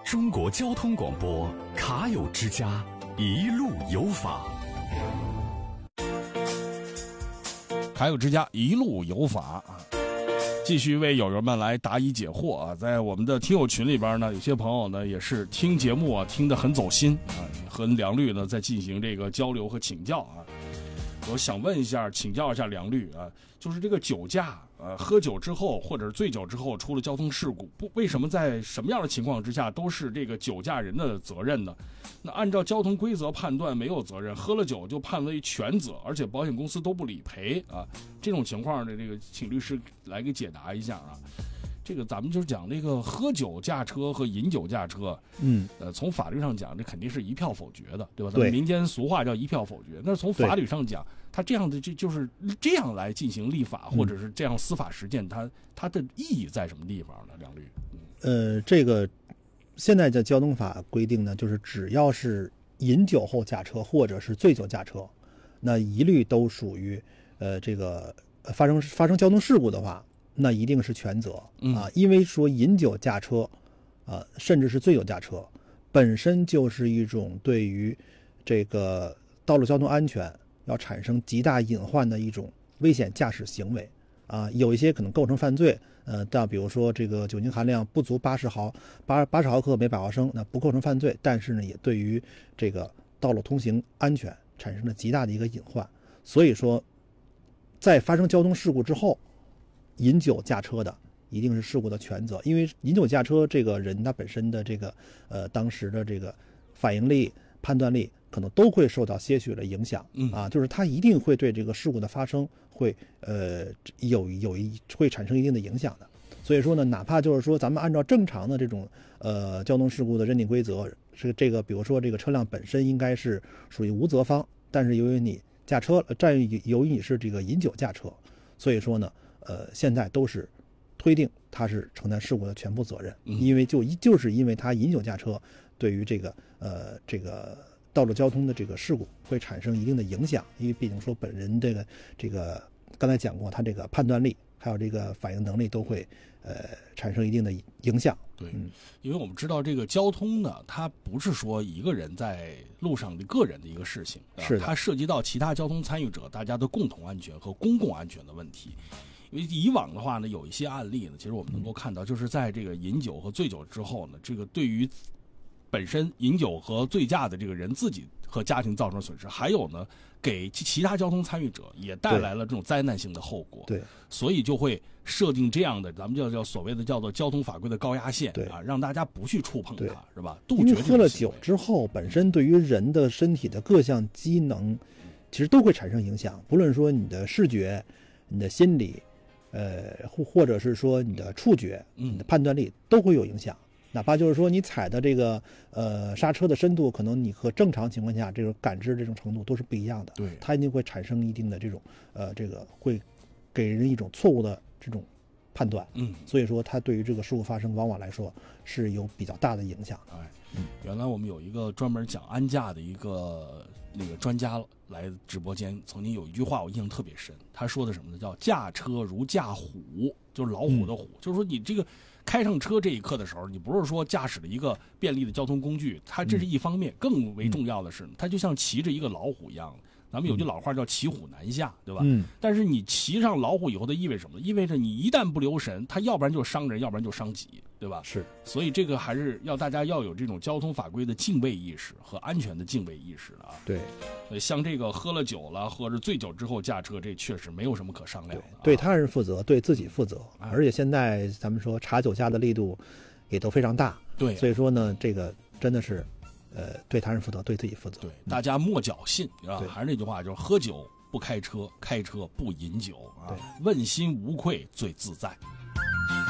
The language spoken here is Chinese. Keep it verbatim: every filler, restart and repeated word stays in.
中国交通广播卡友之家，一路有法。 卡友之家一路有法，继续为友友们来答疑解惑啊！在我们的听友群里边呢，有些朋友呢也是听节目啊听得很走心啊，和梁律呢在进行这个交流和请教啊。我想问一下，请教一下梁律啊，就是这个酒驾，呃，喝酒之后或者是醉酒之后出了交通事故，不为什么在什么样的情况之下都是这个酒驾人的责任呢？那按照交通规则判断没有责任，喝了酒就判为全责，而且保险公司都不理赔啊，这种情况呢，这个请律师来给解答一下啊。这个咱们就讲这个喝酒驾车和饮酒驾车， 嗯， 呃，从法律上讲，这肯定是一票否决的，对吧？ 对， 民间俗话叫一票否决。那从法律上讲，他这样的就就是这样来进行立法，或者是这样司法实践，它它的意义在什么地方呢？梁律， 嗯、呃，这个现在的交通法规定呢，就是只要是饮酒后驾车或者是醉酒驾车，那一律都属于呃这个发生发生交通事故的话。那一定是全责啊，因为说饮酒驾车，啊，甚至是醉酒驾车，本身就是一种对于这个道路交通安全要产生极大隐患的一种危险驾驶行为啊，有一些可能构成犯罪，呃，但比如说这个酒精含量不足八十毫八八十毫克每百毫升，那不构成犯罪，但是呢，也对于这个道路通行安全产生了极大的一个隐患。所以说，在发生交通事故之后，饮酒驾车的一定是事故的全责，因为饮酒驾车这个人他本身的这个呃当时的这个反应力、判断力可能都会受到些许的影响， 嗯啊，就是他一定会对这个事故的发生会呃有有一会产生一定的影响的。所以说呢，哪怕就是说咱们按照正常的这种呃交通事故的认定规则，是这个比如说这个车辆本身应该是属于无责方，但是由于你驾车占由于你是这个饮酒驾车，所以说呢。呃，现在都是推定他是承担事故的全部责任，因为就就是因为他饮酒驾车，对于这个呃这个道路交通的这个事故会产生一定的影响，因为毕竟说本人这个这个刚才讲过，他这个判断力还有这个反应能力都会呃产生一定的影响。 对， 嗯， 因为我们知道这个交通呢，它不是说一个人在路上的个人的一个事情， 是它涉及到其他交通参与者大家的共同安全和公共安全的问题。因为以往的话呢，有一些案例呢，其实我们能够看到，就是在这个饮酒和醉酒之后呢，这个对于本身饮酒和醉驾的这个人自己和家庭造成损失，还有呢，给其他交通参与者也带来了这种灾难性的后果。 对， 所以就会设定这样的，咱们叫叫所谓的叫做交通法规的高压线， 对啊，让大家不去触碰它，是吧？杜绝因为喝了酒之后，本身对于人的身体的各项机能，其实都会产生影响，不论说你的视觉、你的心理。呃，或或者是说你的触觉、你的判断力都会有影响，哪怕就是说你踩的这个呃刹车的深度，可能你和正常情况下这种感知这种程度都是不一样的。 对， 它一定会产生一定的这种呃这个会给人一种错误的这种判断。 嗯， 所以说它对于这个事故发生，往往来说是有比较大的影响。 哎，嗯，原来我们有一个专门讲安驾的一个那个专家来直播间，曾经有一句话我印象特别深，他说的什么呢？叫驾车如驾虎，就是老虎的虎，嗯、就是说你这个开上车这一刻的时候，你不是说驾驶了一个便利的交通工具，它这是一方面，嗯、更为重要的是，它就像骑着一个老虎一样。咱们有句老话叫骑虎难下，对吧？ 嗯。 但是你骑上老虎以后，它意味着什么？意味着你一旦不留神，它要不然就伤人，要不然就伤己，对吧？ 是。 所以这个还是要大家要有这种交通法规的敬畏意识和安全的敬畏意识的啊。 对。 像这个喝了酒了或者醉酒之后驾车，这确实没有什么可商量的。 对，对他人负责，对自己负责。啊、而且现在咱们说查酒驾的力度也都非常大。 对、啊。 所以说呢，这个真的是。呃，对他人负责，对自己负责。 对，大家莫侥幸啊！还是那句话，就是喝酒不开车，开车不饮酒啊，问心无愧最自在。